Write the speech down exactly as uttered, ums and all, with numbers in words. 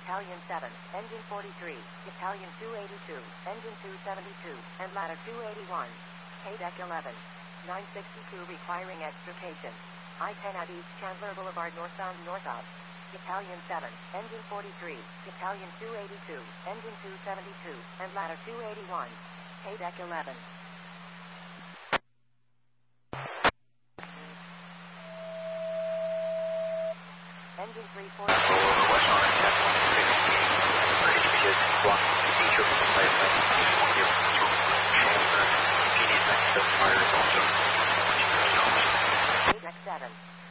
Battalion seven, Engine forty-three, Battalion two eighty-two, Engine two seventy-two, and Ladder two eighty-one. K-Deck eleven. nine sixty-two requiring extrication. I ten at East Chandler Boulevard northbound north of. Battalion seven, Engine forty-three, Battalion two eighty-two, Engine two seventy-two, and Ladder two eighty-one. K-Deck eleven. Engine three forty. K-Deck seven.